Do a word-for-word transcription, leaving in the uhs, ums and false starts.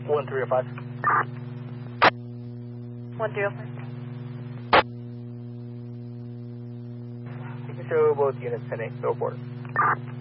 one three oh five. one three oh five. You can show both units ten eight, go for it.